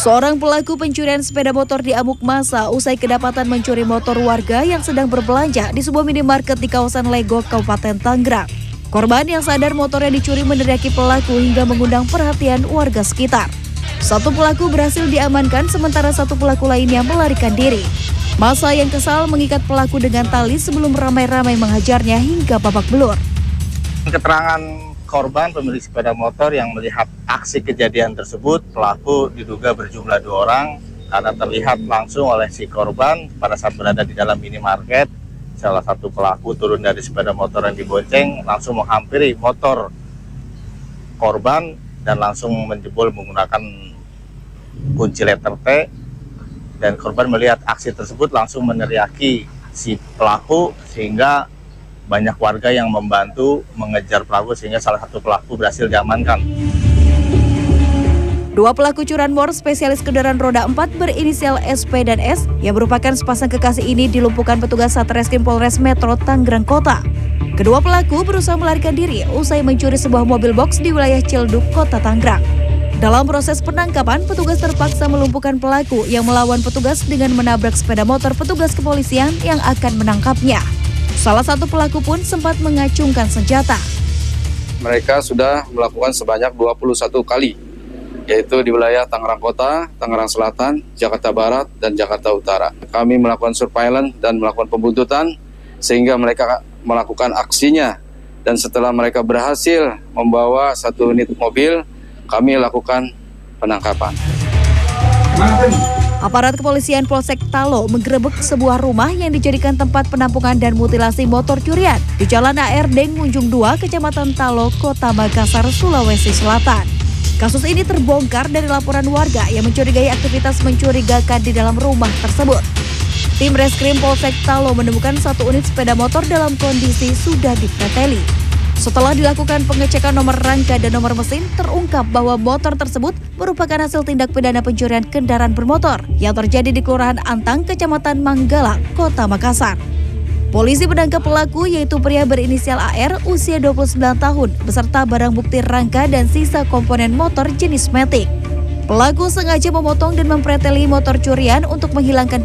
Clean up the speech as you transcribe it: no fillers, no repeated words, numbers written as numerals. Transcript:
Seorang pelaku pencurian sepeda motor diamuk massa usai kedapatan mencuri motor warga yang sedang berbelanja di sebuah minimarket di kawasan Legok, Kabupaten Tangerang. Korban yang sadar motornya dicuri meneriaki pelaku hingga mengundang perhatian warga sekitar. Satu pelaku berhasil diamankan sementara satu pelaku lainnya melarikan diri. Massa yang kesal mengikat pelaku dengan tali sebelum ramai-ramai menghajarnya hingga babak belur. Keterangan korban pemilik sepeda motor yang melihat aksi kejadian tersebut, pelaku diduga berjumlah 2 orang karena terlihat langsung oleh si korban pada saat berada di dalam minimarket. Salah satu pelaku turun dari sepeda motor yang dibonceng, langsung menghampiri motor korban dan langsung menjebol menggunakan kunci letter T, dan korban melihat aksi tersebut langsung meneriaki si pelaku sehingga banyak warga yang membantu mengejar pelaku sehingga salah satu pelaku berhasil diamankan. 2 pelaku curanmor spesialis kendaraan roda 4 berinisial SP dan S yang merupakan sepasang kekasih ini dilumpuhkan petugas Satreskrim Polres Metro Tangerang Kota. Kedua pelaku berusaha melarikan diri usai mencuri sebuah mobil box di wilayah Ciledug, Kota Tangerang. Dalam proses penangkapan, petugas terpaksa melumpuhkan pelaku yang melawan petugas dengan menabrak sepeda motor petugas kepolisian yang akan menangkapnya. Salah satu pelaku pun sempat mengacungkan senjata. Mereka sudah melakukan sebanyak 21 kali, yaitu di wilayah Tangerang Kota, Tangerang Selatan, Jakarta Barat, dan Jakarta Utara. Kami melakukan surveillance dan melakukan pembuntutan sehingga mereka melakukan aksinya. Dan setelah mereka berhasil membawa 1 unit mobil, kami lakukan penangkapan. Aparat kepolisian Polsek Talo menggerebek sebuah rumah yang dijadikan tempat penampungan dan mutilasi motor curian di Jalan AR Dengunjung 2, Kecamatan Talo, Kota Makassar, Sulawesi Selatan. Kasus ini terbongkar dari laporan warga yang mencurigai aktivitas mencurigakan di dalam rumah tersebut. Tim Reskrim Polsek Talo menemukan 1 unit sepeda motor dalam kondisi sudah dipreteli. Setelah dilakukan pengecekan nomor rangka dan nomor mesin, terungkap bahwa motor tersebut merupakan hasil tindak pidana pencurian kendaraan bermotor yang terjadi di Kelurahan Antang, Kecamatan Manggalang, Kota Makassar. Polisi menangkap pelaku yaitu pria berinisial AR usia 29 tahun beserta barang bukti rangka dan sisa komponen motor jenis matic. Pelaku sengaja memotong dan mempreteli motor curian untuk menghilangkan